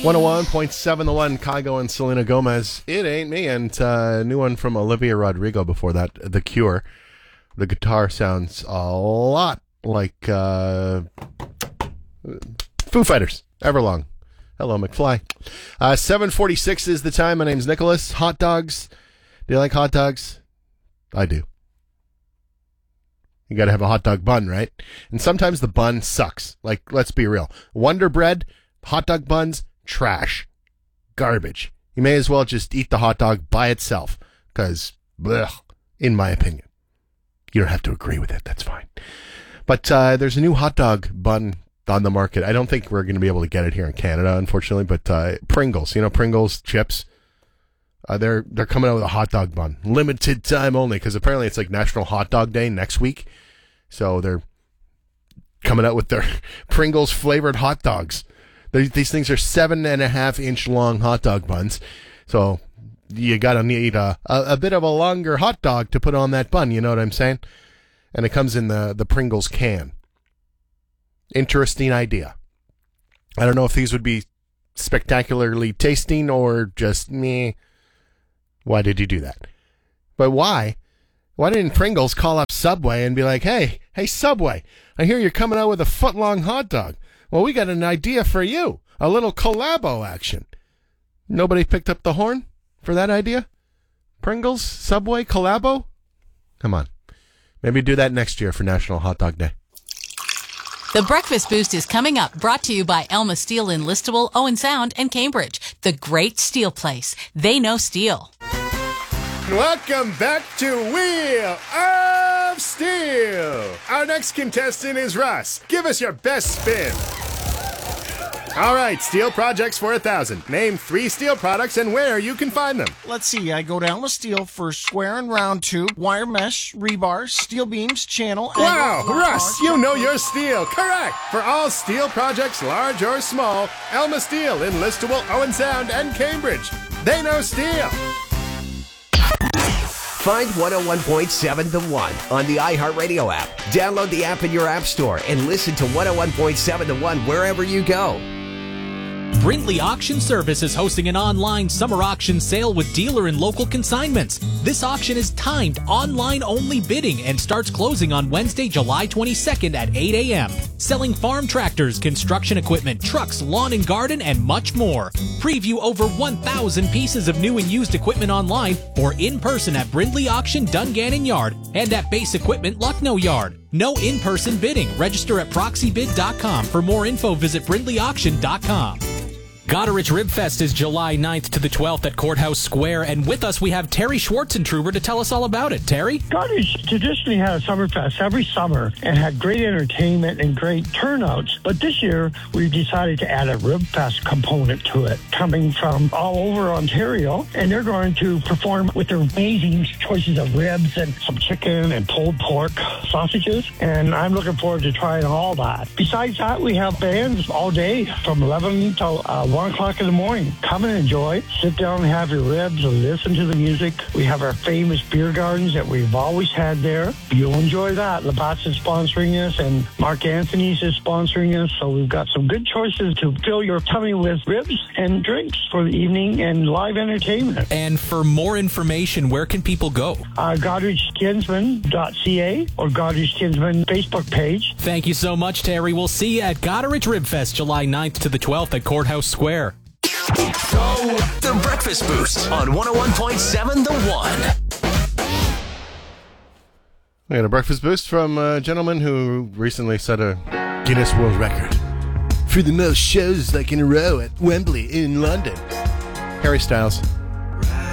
101.7 The One, Kygo and Selena Gomez. It Ain't Me, and new one from Olivia Rodrigo before that, The Cure. The guitar sounds a lot like Foo Fighters, Everlong. Hello, McFly. 7:46 is the time. My name's Nicholas. Hot dogs. Do you like hot dogs? I do. You gotta have a hot dog bun, right? And sometimes the bun sucks. Like, let's be real. Wonder Bread, hot dog buns, trash. Garbage. You may as well just eat the hot dog by itself. Because, in my opinion. You don't have to agree with it. That's fine. But there's a new hot dog bun on the market. I don't think we're going to be able to get it here in Canada, unfortunately. But Pringles, Pringles chips. They're coming out with a hot dog bun. Limited time only, because apparently it's like National Hot Dog Day next week. So they're coming out with their Pringles flavored hot dogs. These things are 7.5-inch long hot dog buns. So you got to need a bit of a longer hot dog to put on that bun. You know what I'm saying? And it comes in the Pringles can. Interesting idea. I don't know if these would be spectacularly tasting or just meh. Why did you do that? But why? Why didn't Pringles call up Subway and be like, hey Subway, I hear you're coming out with a foot-long hot dog. Well, we got an idea for you. A little collabo action. Nobody picked up the horn for that idea? Pringles, Subway, collabo? Come on. Maybe do that next year for National Hot Dog Day. The Breakfast Boost is coming up, brought to you by Elma Steel in Listowel, Owen Sound, and Cambridge. The great steel place. They know steel. Welcome back to Wheel of Steel. Our next contestant is Russ. Give us your best spin. All right, steel projects for 1,000. Name 3 steel products and where you can find them. Let's see. I go to Elma Steel for square and round tube, wire mesh, rebar, steel beams, channel. Wow, Russ, you know your steel. Correct. For all steel projects, large or small, Elma Steel in Listowel, Owen Sound, and Cambridge. They know steel. Find 101.7 The One on the iHeartRadio app. Download the app in your app store and listen to 101.7 The One wherever you go. Brindley Auction Service is hosting an online summer auction sale with dealer and local consignments. This auction is timed online-only bidding and starts closing on Wednesday, July 22nd at 8 a.m. Selling farm tractors, construction equipment, trucks, lawn and garden, and much more. Preview over 1,000 pieces of new and used equipment online or in person at Brindley Auction, Dungannon Yard, and at Base Equipment, Lucknow Yard. No in-person bidding. Register at proxybid.com. For more info, visit brindleyauction.com. Goderich Rib Fest is July 9th to the 12th at Courthouse Square, and with us we have Terry Schwartzentruber to tell us all about it. Terry? Goderich traditionally had a summer fest every summer and had great entertainment and great turnouts, but this year we've decided to add a Rib Fest component to it, coming from all over Ontario, and they're going to perform with their amazing choices of ribs and some chicken and pulled pork sausages, and I'm looking forward to trying all that. Besides that, we have bands all day from 11 till 1 o'clock in the morning. Come and enjoy. Sit down and have your ribs and listen to the music. We have our famous beer gardens that we've always had there. You'll enjoy that. Labatt's is sponsoring us, and Mark Anthony's is sponsoring us. So we've got some good choices to fill your tummy with ribs and drinks for the evening and live entertainment. And for more information, where can people go? GoderichKinsman.ca or Goderich Kinsman Facebook page. Thank you so much, Terry. We'll see you at Goderich Rib Fest, July 9th to the 12th at Courthouse Square. The Breakfast Boost on 101.7 The One. We had a breakfast boost from a gentleman who recently set a Guinness World Record for the most shows like in a row at Wembley in London. Harry Styles.